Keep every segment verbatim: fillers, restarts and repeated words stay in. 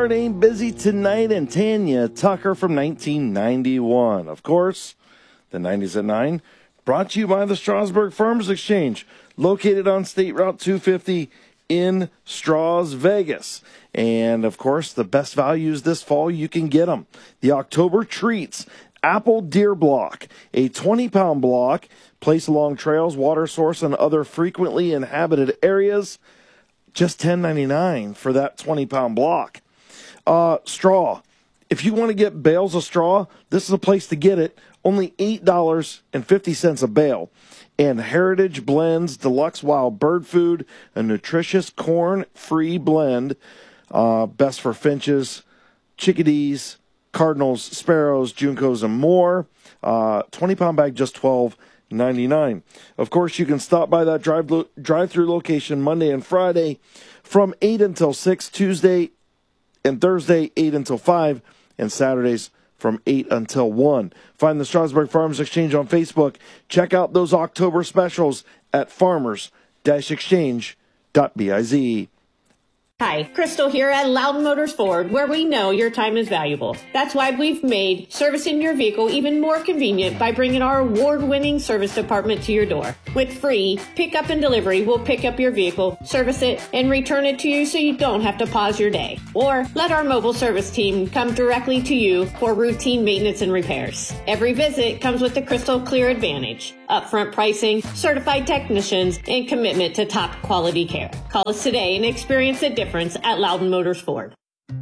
Heart Ain't Busy Tonight and Tanya Tucker from nineteen ninety-one. Of course, the nineties at nine, brought to you by the Strasburg Farmers Exchange, located on State Route two fifty in Strauss, Vegas. And, of course, the best values this fall, you can get them. The October Treats Apple Deer Block, a twenty-pound block placed along trails, water source, and other frequently inhabited areas. Just ten ninety-nine for that twenty-pound block. Uh, straw. If you want to get bales of straw, this is a place to get it. Only eight dollars and fifty cents a bale. And Heritage Blends Deluxe Wild Bird Food, a nutritious corn-free blend. Uh, best for finches, chickadees, cardinals, sparrows, juncos, and more. Uh, twenty-pound bag, just twelve ninety-nine. Of course, you can stop by that drive lo- drive-through location Monday and Friday from eight until six, Tuesday and Thursday, eight until five, and Saturdays from eight until one. Find the Strasburg Farmers Exchange on Facebook. Check out those October specials at farmers exchange dot biz. Hi, Crystal here at Loudon Motors Ford, where we know your time is valuable. That's why we've made servicing your vehicle even more convenient by bringing our award-winning service department to your door. With free pickup and delivery, we'll pick up your vehicle, service it, and return it to you so you don't have to pause your day. Or let our mobile service team come directly to you for routine maintenance and repairs. Every visit comes with the Crystal Clear Advantage, upfront pricing, certified technicians, and commitment to top quality care. Call us today and experience the difference at Loudon Motors Ford.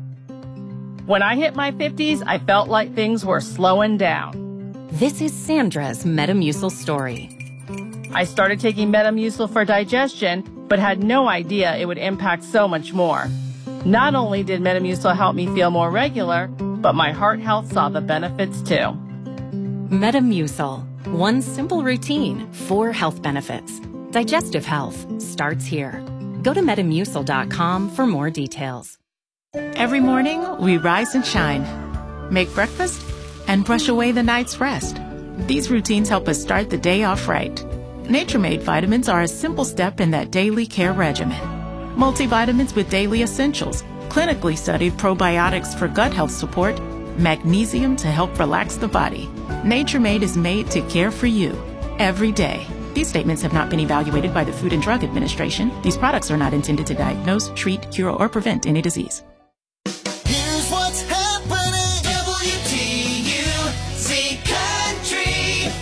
When I hit my fifties, I felt like things were slowing down. This is Sandra's Metamucil story. I started taking Metamucil for digestion, but had no idea it would impact so much more. Not only did Metamucil help me feel more regular, but my heart health saw the benefits too. Metamucil. One simple routine, four health benefits. Digestive health starts here. Go to metamucil dot com for more details. Every morning, we rise and shine, make breakfast, and brush away the night's rest. These routines help us start the day off right. Nature-Made vitamins are a simple step in that daily care regimen. Multivitamins with daily essentials, clinically studied probiotics for gut health support, magnesium to help relax the body. Nature-Made is made to care for you every day. These statements have not been evaluated by the Food and Drug Administration. These products are not intended to diagnose, treat, cure, or prevent any disease. Here's what's happening. W T U Z Country.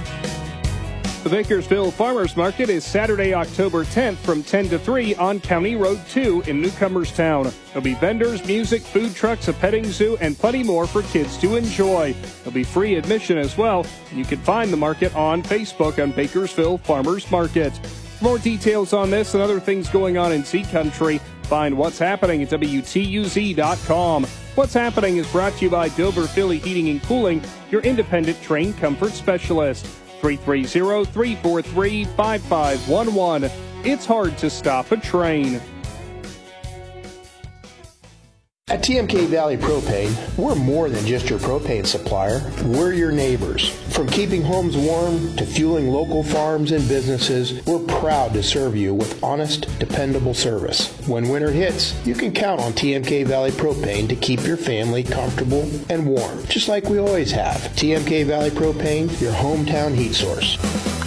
The Bakersfield Farmers Market is Saturday, October tenth from ten to three on County Road two in Newcomerstown. There'll be vendors, music, food trucks, a petting zoo, and plenty more for kids to enjoy. There'll be free admission as well. You can find the market on Facebook on Bakersfield Farmers Market. For more details on this and other things going on in Z Country, find What's Happening at W T U Z dot com. What's Happening is brought to you by Dover Philly Heating and Cooling, your independent trained comfort specialist. three three zero, three four three, five five one one. It's hard to stop a train. At T M K Valley Propane, we're more than just your propane supplier. We're your neighbors. From keeping homes warm to fueling local farms and businesses, we're proud to serve you with honest, dependable service. When winter hits, you can count on T M K Valley Propane to keep your family comfortable and warm, just like we always have. T M K Valley Propane, your hometown heat source.